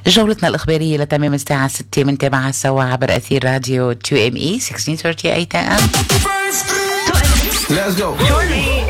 جولتنا الإخبارية لتمام الساعة 6 منتابعة سوا عبر أثير راديو 2ME 1638 AM. Let's go.